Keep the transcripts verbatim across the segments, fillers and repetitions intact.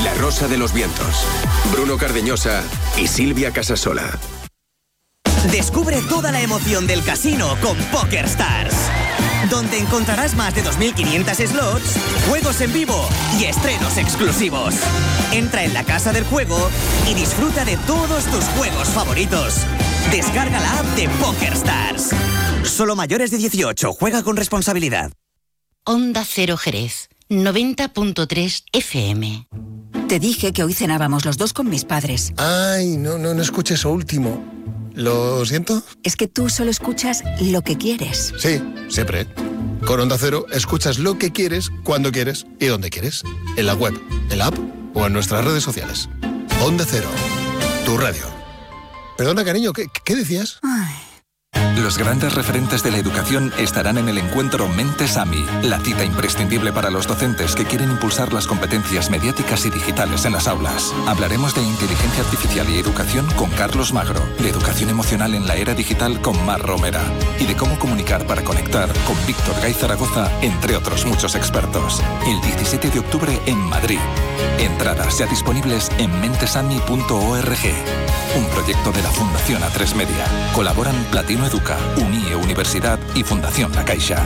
La Rosa de los Vientos, Bruno Cardeñosa y Silvia Casasola. Descubre toda la emoción del casino con PokerStars, donde encontrarás más de dos mil quinientos slots, juegos en vivo y estrenos exclusivos. Entra en la casa del juego y disfruta de todos tus juegos favoritos. Descarga la app de PokerStars. Solo mayores de dieciocho. Juega con responsabilidad. Onda Cero Jerez, noventa punto tres F M. Te dije que hoy cenábamos los dos con mis padres. Ay, no, no, no escuché eso último. ¿Lo siento? Es que tú solo escuchas lo que quieres. Sí, siempre. Con Onda Cero escuchas lo que quieres, cuando quieres y donde quieres. En la web, en la app o en nuestras redes sociales. Onda Cero, tu radio. Perdona, cariño, ¿qué, qué decías? Ay. Los grandes referentes de la educación estarán en el encuentro Mentes A M I, la cita imprescindible para los docentes que quieren impulsar las competencias mediáticas y digitales en las aulas. Hablaremos de inteligencia artificial y educación con Carlos Magro, de educación emocional en la era digital con Mar Romera y de cómo comunicar para conectar con Víctor Gay Zaragoza, entre otros muchos expertos. El diecisiete de octubre en Madrid. Entradas ya disponibles en mentesami punto org. Un proyecto de la Fundación A tres Media. Colaboran Platino Educa, UNIE Universidad y Fundación La Caixa.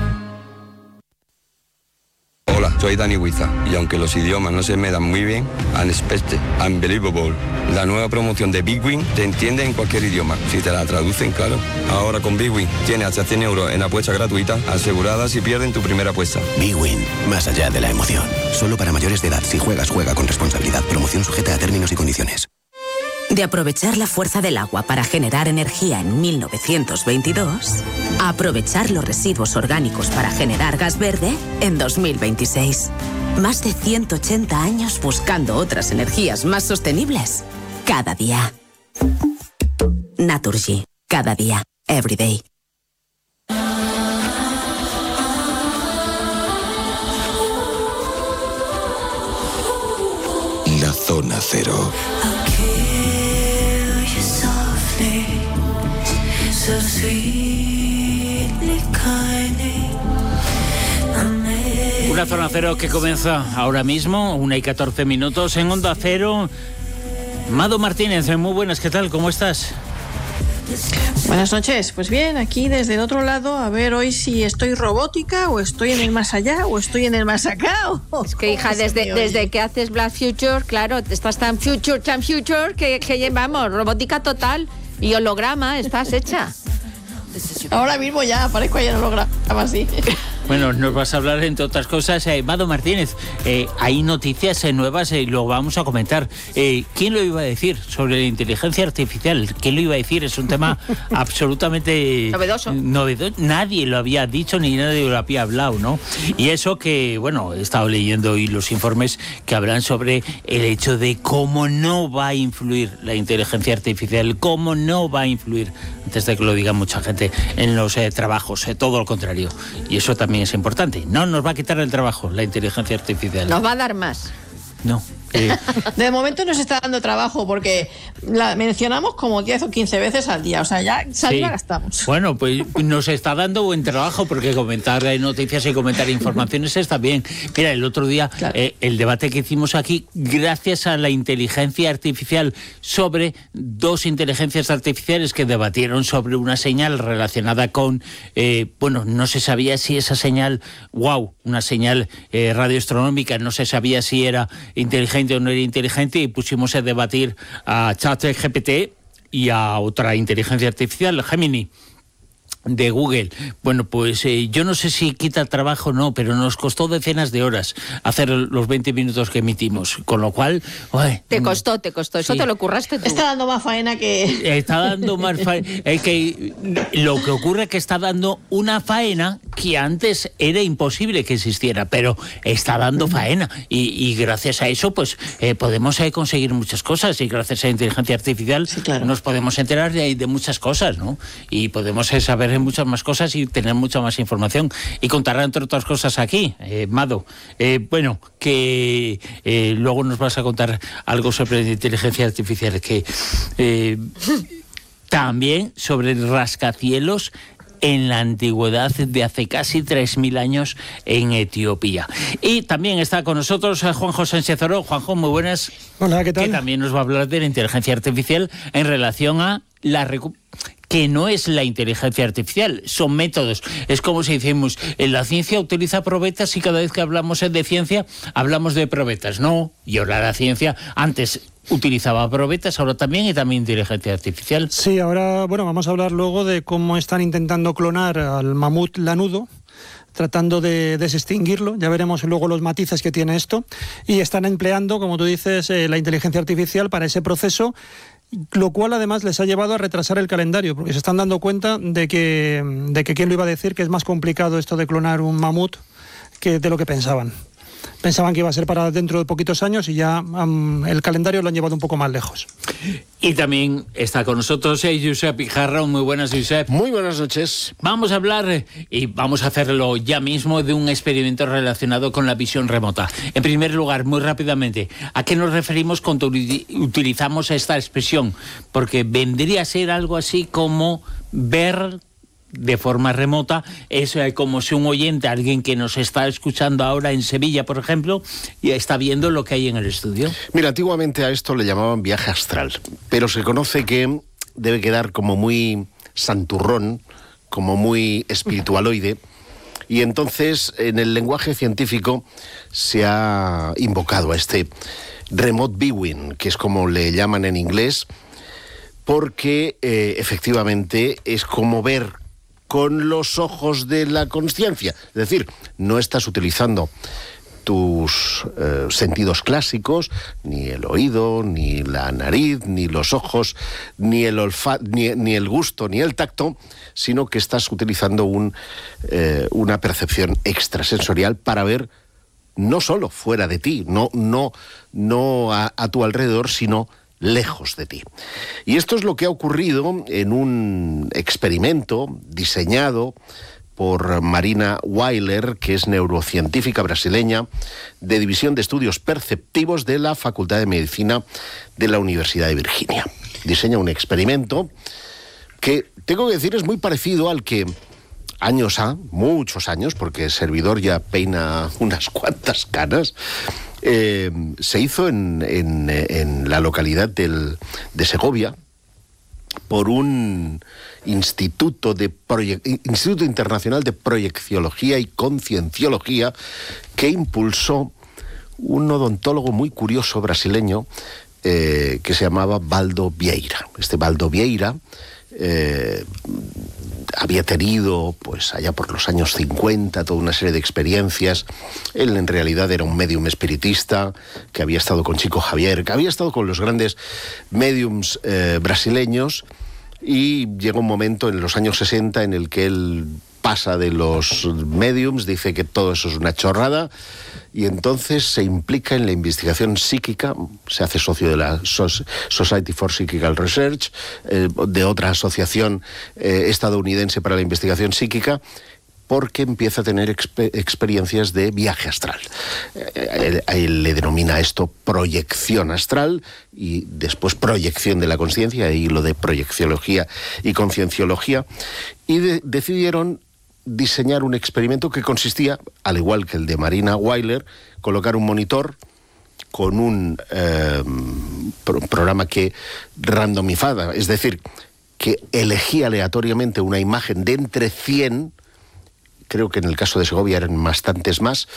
Hola, soy Dani Huiza y aunque los idiomas no se me dan muy bien, Unexpected, Unbelievable, la nueva promoción de Big Win te entiende en cualquier idioma, si te la traducen, claro. Ahora con Big Win tienes hasta cien euros en apuesta gratuita, asegurada si pierden tu primera apuesta. Big Win, más allá de la emoción. Solo para mayores de edad. Si juegas, juega con responsabilidad. Promoción sujeta a términos y condiciones. De aprovechar la fuerza del agua para generar energía en mil novecientos veintidós, a aprovechar los residuos orgánicos para generar gas verde en dos mil veintiséis. Más de ciento ochenta años buscando otras energías más sostenibles. Cada día. Naturgy. Cada día. Every day. La Zona Cero. Una Zona Cero que comienza ahora mismo, una y catorce minutos en Onda Cero. Mado Martínez, muy buenas, ¿qué tal? ¿Cómo estás? Buenas noches, pues bien, aquí desde el otro lado, a ver hoy si estoy robótica o estoy en el más allá o estoy en el más acá. O... Es que hija, desde, desde que haces Black Future, claro, estás tan future, tan future, que, que vamos, robótica total y holograma, estás hecha. Ahora mismo ya aparezco ahí en holograma, así. Bueno, nos vas a hablar, entre otras cosas, eh, Mado Martínez, eh, hay noticias eh, nuevas y eh, lo vamos a comentar. Eh, ¿Quién lo iba a decir sobre la inteligencia artificial? ¿Quién lo iba a decir? Es un tema absolutamente novedoso. novedoso. Nadie lo había dicho ni nadie lo había hablado, ¿no? Y eso que, bueno, he estado leyendo hoy los informes que hablan sobre el hecho de cómo no va a influir la inteligencia artificial, cómo no va a influir, antes de que lo diga mucha gente, en los eh, trabajos, eh, todo lo contrario. Y eso también es importante. No nos va a quitar el trabajo la inteligencia artificial. Nos va a dar más. No. Eh. De momento nos está dando trabajo porque la mencionamos como diez o quince veces al día. O sea, ya saliva sí. gastamos. Bueno, pues nos está dando buen trabajo porque comentar noticias y comentar informaciones está bien. Mira, el otro día, claro. eh, el debate que hicimos aquí, gracias a la inteligencia artificial sobre dos inteligencias artificiales que debatieron sobre una señal relacionada con, eh, bueno, no se sabía si esa señal, wow, una señal eh, radioastronómica, no se sabía si era inteligente o no era inteligente, y pusimos a debatir a ChatGPT y a otra inteligencia artificial, Gemini, de Google. Bueno, pues eh, yo no sé si quita trabajo o no, pero nos costó decenas de horas hacer los veinte minutos que emitimos, con lo cual... Uy, te costó, te costó, eso sí. Te lo curraste tú. Está dando más faena que... Está dando más faena. Es que lo que ocurre es que está dando una faena que antes era imposible que existiera, pero está dando faena. Y, y gracias a eso, pues eh, podemos eh, conseguir muchas cosas, y gracias a la inteligencia artificial sí, claro. nos podemos enterar de, de muchas cosas, ¿no? Y podemos eh, saber muchas más cosas y tener mucha más información y contar entre otras cosas aquí, eh, Mado. Eh, bueno, que eh, luego nos vas a contar algo sobre la inteligencia artificial, que eh, también sobre el rascacielos en la antigüedad de hace casi tres mil años en Etiopía. Y también está con nosotros Juanjo Sánchez Oro. Juanjo, muy buenas. Hola, ¿qué tal? Que también nos va a hablar de la inteligencia artificial en relación a la recuperación. Que no es la inteligencia artificial, son métodos. Es como si decimos, en la ciencia utiliza probetas y cada vez que hablamos de ciencia, hablamos de probetas. No, y ahora la ciencia antes utilizaba probetas, ahora también, y también inteligencia artificial. Sí, ahora, bueno, vamos a hablar luego de cómo están intentando clonar al mamut lanudo, tratando de desextinguirlo. Ya veremos luego los matices que tiene esto. Y están empleando, como tú dices, eh, la inteligencia artificial para ese proceso, lo cual además les ha llevado a retrasar el calendario, porque se están dando cuenta de que, de que quién lo iba a decir, que es más complicado esto de clonar un mamut que de lo que pensaban. Pensaban que iba a ser para dentro de poquitos años y ya um, el calendario lo han llevado un poco más lejos. Y también está con nosotros eh, Josep Ijarra. Muy buenas, Josep. Muy buenas noches. Vamos a hablar, eh, y vamos a hacerlo ya mismo, de un experimento relacionado con la visión remota. En primer lugar, muy rápidamente, ¿a qué nos referimos cuando utilizamos esta expresión? Porque vendría a ser algo así como ver de forma remota. Es eh, como si un oyente, alguien que nos está escuchando ahora en Sevilla, por ejemplo, y está viendo lo que hay en el estudio. Mira, antiguamente a esto le llamaban viaje astral, pero se conoce que debe quedar como muy santurrón, como muy espiritualoide, y entonces en el lenguaje científico se ha invocado a este remote viewing, que es como le llaman en inglés, porque eh, efectivamente es como ver con los ojos de la consciencia. Es decir, no estás utilizando tus eh, sentidos clásicos, ni el oído, ni la nariz, ni los ojos, ni el olfato, ni, ni el gusto, ni el tacto, sino que estás utilizando un, eh, una percepción extrasensorial para ver no solo fuera de ti, no, no, no a, a tu alrededor, sino lejos de ti. Y esto es lo que ha ocurrido en un experimento diseñado por Marina Weiler, que es neurocientífica brasileña de División de Estudios Perceptivos de la Facultad de Medicina de la Universidad de Virginia. Diseña un experimento que, tengo que decir, es muy parecido al que años ha, muchos años, porque el servidor ya peina unas cuantas canas, Eh, se hizo en, en, en la localidad del, de Segovia por un instituto, de instituto internacional de proyecciología y concienciología que impulsó un odontólogo muy curioso brasileño eh, que se llamaba Valdo Vieira. Este Valdo Vieira eh, había tenido, pues allá por los años cincuenta, toda una serie de experiencias. Él en realidad era un médium espiritista, que había estado con Chico Javier, que había estado con los grandes médiums eh, brasileños, y llega un momento en los años sesenta en el que él pasa de los médiums, dice que todo eso es una chorrada, y entonces se implica en la investigación psíquica, se hace socio de la Society for Psychical Research, eh, de otra asociación eh, estadounidense para la investigación psíquica, porque empieza a tener exper experiencias de viaje astral. Eh, él, él le denomina esto proyección astral y después proyección de la conciencia, y lo de proyecciología y concienciología, y de decidieron diseñar un experimento que consistía, al igual que el de Marina Weiler, colocar un monitor con un eh, pro programa que randomizaba, es decir, que elegía aleatoriamente una imagen de entre cien, creo que en el caso de Segovia eran bastantes más,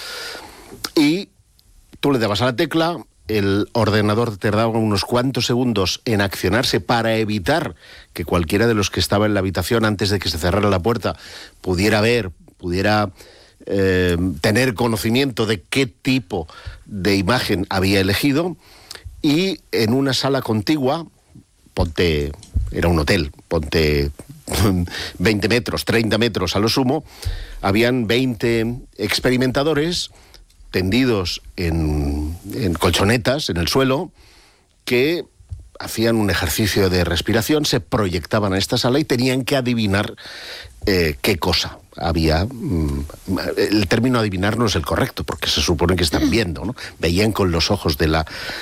y tú le dabas a la tecla, el ordenador tardaba unos cuantos segundos en accionarse para evitar que cualquiera de los que estaba en la habitación, antes de que se cerrara la puerta, pudiera ver, pudiera eh, tener conocimiento de qué tipo de imagen había elegido. Y en una sala contigua, ponte, era un hotel, ponte veinte metros, treinta metros a lo sumo, habían veinte experimentadores tendidos en, en colchonetas en el suelo, que hacían un ejercicio de respiración, se proyectaban a esta sala y tenían que adivinar eh, qué cosa había. Mm, el término adivinar no es el correcto, porque se supone que están viendo, ¿no? Veían con los ojos de la,